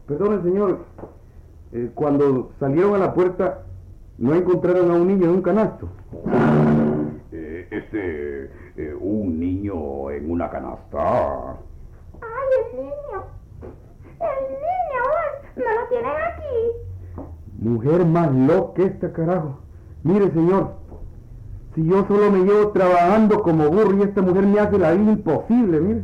Perdone, señor. Cuando salieron a la puerta, ¿no encontraron a un niño en un canasto? Un niño en una canasta. ¡Ay, el niño! ¡El niño! ¡No lo tienen aquí! Mujer más loca esta, carajo. Mire, señor, si yo solo me llevo trabajando como burro y esta mujer me hace la vida imposible, mire.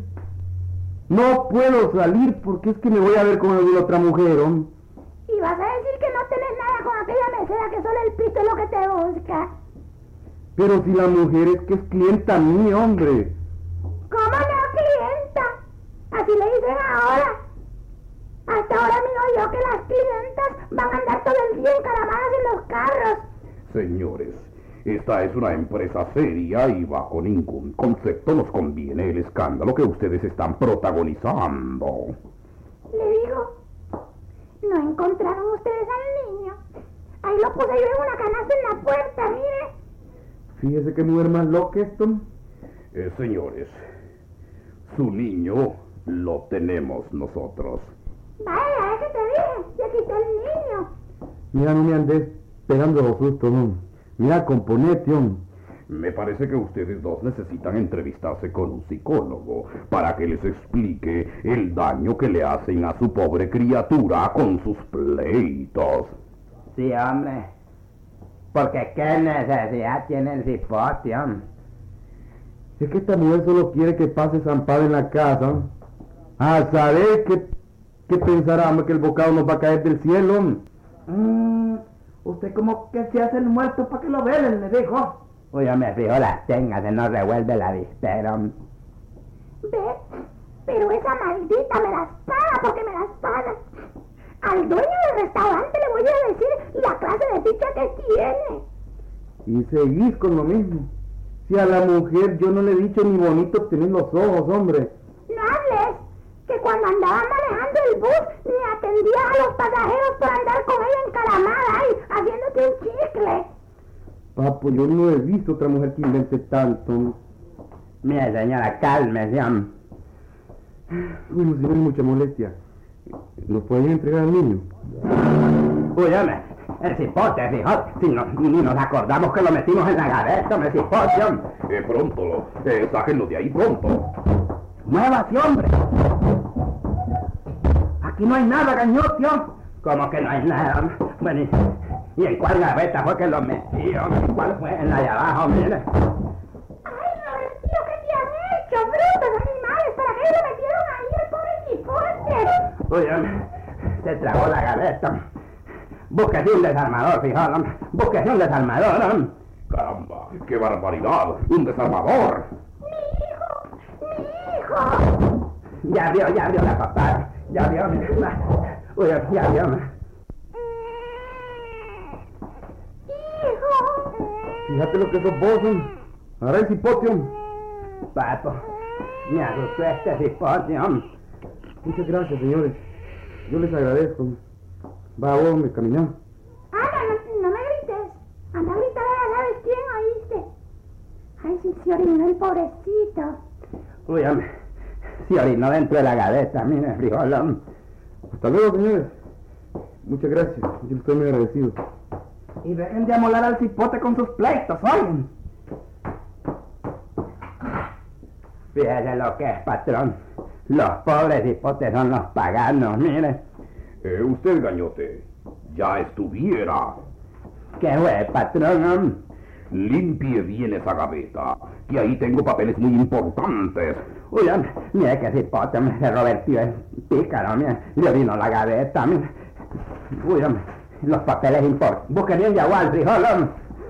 No puedo salir porque es que me voy a ver con alguna otra mujer, hombre. Y vas a decir que no tenés nada con aquella mesera, que solo el pito es lo que te busca. Pero si la mujer es que es clienta mía, hombre. ¿Cómo no, clienta? Así le dicen ahora. Hasta ahora miro yo que las clientas van a andar todo el día encaramadas en los carros. Señores, esta es una empresa seria y bajo ningún concepto nos conviene el escándalo que ustedes están protagonizando. Le digo, ¿no encontraron ustedes al niño? Ahí lo puse yo en una canasta en la puerta, mire. Fíjese qué mujer más loca esto. Señores, su niño lo tenemos nosotros. Vaya, es que te dije, ya quité el niño. Mira, no me andes pegando los sustos, no. Mira, componete, hombre. Me parece que ustedes dos necesitan entrevistarse con un psicólogo para que les explique el daño que le hacen a su pobre criatura con sus pleitos. Sí, hombre. Porque qué necesidad tiene el cipote, hombre. Es que esta mujer solo quiere que pase zampada en la casa. A saber qué pensará, hombre, que el bocado nos va a caer del cielo, hombre. Usted como que se hace el muerto para que lo velen, le dijo. Oye, me fijo las tengas, se nos revuelve la víspera. Ve, pero esa maldita me las paga porque me las paga. Al dueño del restaurante le voy a decir la clase de ficha que tiene. Y seguís con lo mismo. Si a la mujer yo no le he dicho ni bonito tener los ojos, hombre. No hables, que cuando andaba manejando el bus ni atendía a los pasajeros por andar con ella encaramada ahí, haciéndote un chicle. Papo, yo no he visto otra mujer que invente tanto. Mire, señora, cálmese, hombre. Bueno, si no hay mucha molestia, ¿nos pueden entregar al niño? Uy, hombre, el cipote, fijo, si ni nos acordamos que lo metimos en la gaveta, hombre, cipote, hombre. Pronto, sáquenlo de ahí pronto. ¡Muévase, hombre! Aquí no hay nada, gañote, hombre. ¿Cómo que no hay nada? Bueno, ¿y en cuál gaveta fue que lo metí, hombre? ¿Cuál fue? En la de abajo, mire. ¡Ay, Robertillo, qué te han hecho, brutos animales! ¿Para qué lo metieron ahí el pobre cipote? Uy, hombre, se tragó la gaveta. Búsquese un desarmador, fijo, hombre. Búsquese un desarmador, hombre. Caramba, qué barbaridad, un desarmador. ¡Mi hijo! Ya vio la papá. Ya vio, mira. Uy, ya vio, mira. ¡Hijo! Fíjate lo que sos vos, hombre. Ahora el cipote, hombre. Papo, me asustó este cipote, hombre. Muchas gracias, señores. Yo les agradezco. Va, hombre, camina. Ana, no me grites. Anda a gritar a la vez quién, ¿oíste? Ay, sí, se orinó el pobrecito. Uy, hombre, si orinó dentro de la gaveta, mire, frijolón. Hasta luego, señores. Muchas gracias. Yo estoy muy agradecido. Y dejen de amolar al cipote con sus pleitos, ¿oyen? Fíjese lo que es, patrón. Los pobres cipotes son los paganos, mire. Usted, gañote, ya estuviera. ¿Qué fue, patrón? Limpie bien esa gaveta, que ahí tengo papeles muy importantes. Uy, hombre, mire que cipote, hombre, se Robertillo es pícaro, mire. Le orinó la gaveta, mire. Uy, hombre, los papeles importan. Busque bien yagual, frijol, hombre.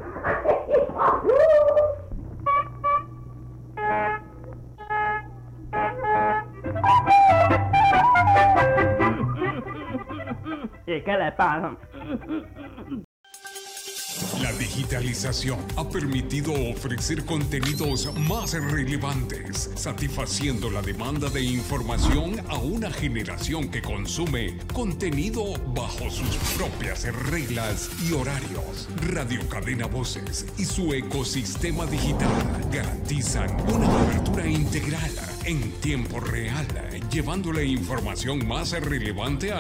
¿Y qué le pasa? La digitalización ha permitido ofrecer contenidos más relevantes, satisfaciendo la demanda de información a una generación que consume contenido bajo sus propias reglas y horarios. Radio Cadena Voces y su ecosistema digital garantizan una cobertura integral en tiempo real, llevando la información más relevante a